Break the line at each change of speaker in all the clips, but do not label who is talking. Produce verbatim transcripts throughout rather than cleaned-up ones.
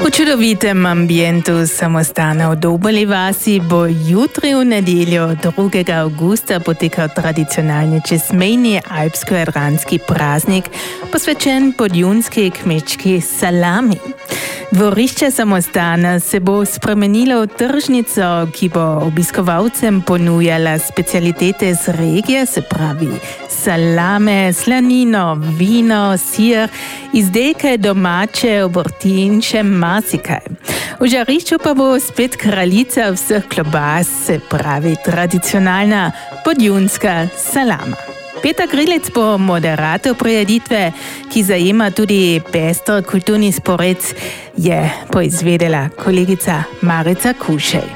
V čudovitem ambientu samostana v Doboli vasi bo jutri v nedeljo drugega avgusta potekal tradicionalni čezmejni alpsko-jadranski praznik, posvečen podjunski kmečki salami. Dvorišče samostana se bo spremenilo v tržnico, ki bo obiskovalcem ponujala specialitete z regije, se pravi salame, slanino, vino, sir, izdelke domače obrti in še marsikaj. V žarišču pa bo spet kraljica vseh klobas, se pravi tradicionalna podjunska salama. Peter Grilec bo moderator prireditve, ki zajema tudi pester kulturni spored, je poizvedela kolegica Marica Kušej.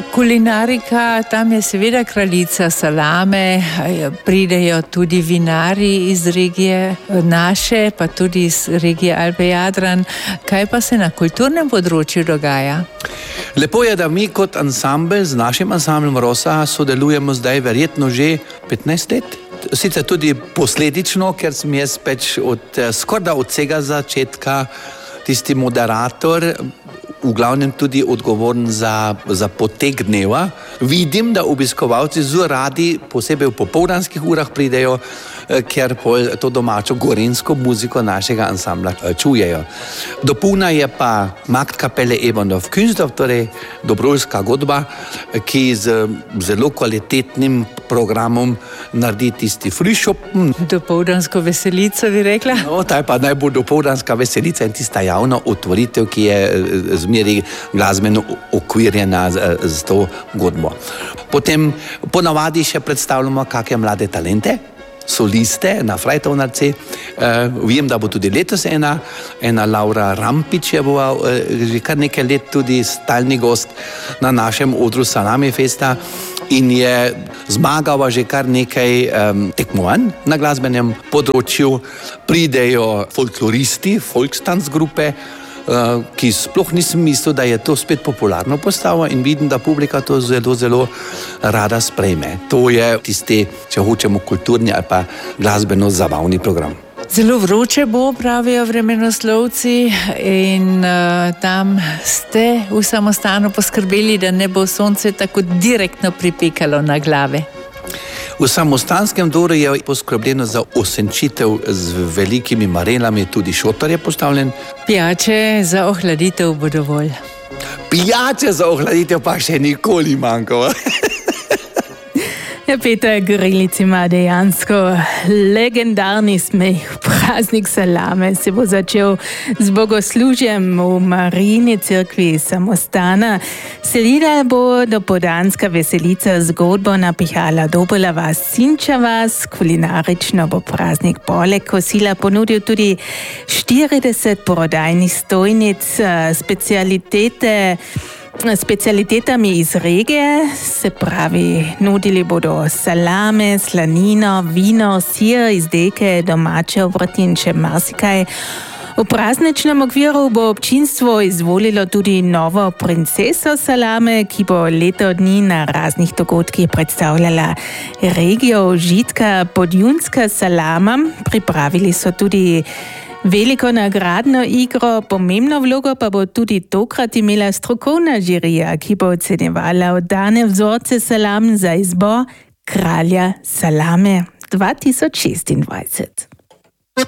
Kulinarika, tam je seveda kraljica salame, pridejo tudi vinari iz regije naše, pa tudi iz regije Alpe-Jadran. Kaj pa se na kulturnem področju dogaja?
Lepo je, da mi kot ansambel z našim ansamblom Rosa sodelujemo zdaj verjetno že petnajst let. Sicer tudi posledično, ker sem jaz pač od, skorda od vsega začetka tisti moderator, v glavnem tudi odgovoren za, za potek dneva. Vidim, da obiskovalci zelo radi, posebej v popoldanskih urah pridejo, ker pol to domačo gorenjsko muziko našega ansambla čujejo. Dopolna je pa Marktkapelle Eberndorf Künsthof, torej dobroljska godba, ki z zelo kvalitetnim programom naredi tisti frišopen.
Dopoldansko veselico bi rekla?
No, ta je pa najbolj dopoldanska veselica in tista javna otvoritev, ki je zmeri glasbeno okvirjena z, z to godbo. Potem ponavadi še predstavljamo kakšne mlade talente, soliste na frajtovnarci. Uh, vem, da bo tudi letos ena, ena Laura Rampič je bila uh, že kar nekaj let tudi stalni gost na našem odru Salami Festa in je zmagala že kar nekaj um, tekmovanj na glasbenem področju. Pridejo folkloristi, folkstanzgrupe, Uh, ki sploh nisem mislil, da je to spet popularno postalo in vidim, da publika to zelo, zelo rada sprejme. To je tisti, če hočemo, kulturni ali pa glasbeno zabavni program.
Zelo vroče bo, pravijo vremenoslovci, in uh, tam ste v samostanu poskrbeli, da ne bo sonce tako direktno pripekalo na glave.
V samostanskem dvoru je poskrbljeno za osenčitev z velikimi marelami, tudi šotor je postavljen.
Pijače za ohladitev bo dovolj.
Pijače za ohladitev pa še nikoli manjkalo.
Ja, Peter Grilec ima dejansko legendarni smeh. Praznik salame se bo začel z bogoslužjem v Marijini cerkvi samostana. Sledila bo dopoldanska veselica z godbo napihala Dobola vas, Sinča vas. Kulinarično bo praznik poleg kosila ponudil tudi štirideset prodajnih stojnic, specialitete specialitetami iz regije, se pravi, nudili bodo salame, slanino, vino, sir, izdelke domače obrti in še marsikaj. V prazničnem okviru bo občinstvo izvolilo tudi novo princeso salame, ki bo leto dni na raznih dogodkih predstavljala regijo užitka podjunska salama. Pripravili so tudi veliko nagradno igro, pomembno vlogo pa bo tudi tokrat imela strokovna žirija, ki bo ocenjevala oddane vzorce salam za izbor kralja salame dva tisoč šestindvajset.